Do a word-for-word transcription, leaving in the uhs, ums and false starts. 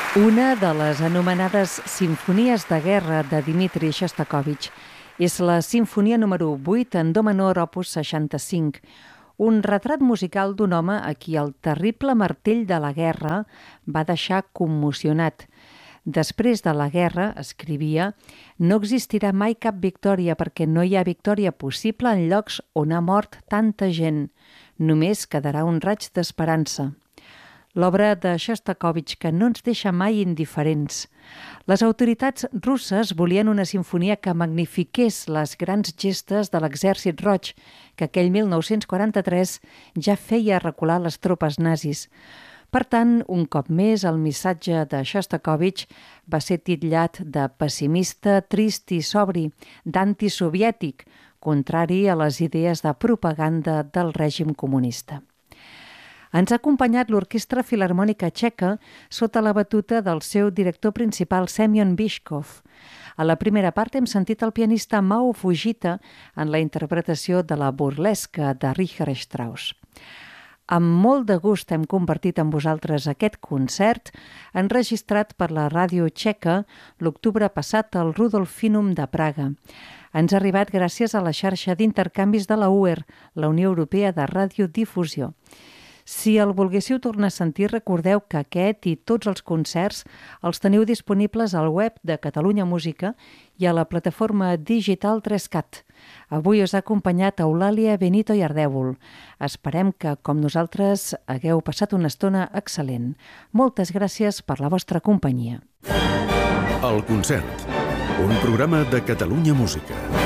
Una de les anomenades Simfonies de guerra de Dmitri Xostakóvitx és la Simfonia número vuit en do menor opus seixanta-cinc, un retrat musical d'un home a qui el terrible martell de la guerra va deixar commocionat. Després de la guerra, escrivia, no existirà mai cap victòria perquè no hi ha victòria possible en llocs on ha mort tanta gent. Només quedarà un raig d'esperança. L'obra de Xostakóvitx que no ens deixa mai indiferents. Les autoritats russes volien una simfonia que magnifiqués les grans gestes de l'Exèrcit Roig, que aquell mil nou-cents quaranta-tres ja feia recular les tropes nazis. Per tant, un cop més, el missatge de Xostakóvitx va ser titllat de pessimista, trist i sobri, d'antisoviètic, contrari a les idees de propaganda del règim comunista. Ens ha acompanyat l'Orquestra Filharmònica Txeca sota la batuta del seu director principal, Semyon Bychkov. A la primera part hem sentit el pianista Mao Fujita en la interpretació de la burlesca de Richard Strauss. Amb molt de gust hem compartit amb vosaltres aquest concert enregistrat per la ràdio txeca l'octubre passat al Rudolfinum de Praga. Ens ha arribat gràcies a la xarxa d'intercanvis de la U E R, la Unió Europea de Radiodifusió. Si el volguéssiu tornar a sentir, recordeu que aquest i tots els concerts els teniu disponibles al web de Catalunya Música i a la plataforma digital tres cat. Avui us ha acompanyat Eulàlia Benito i Ardèvol. Esperem que, com nosaltres, hagueu passat una estona excel·lent. Moltes gràcies per la vostra companyia. El concert, un programa de Catalunya Música.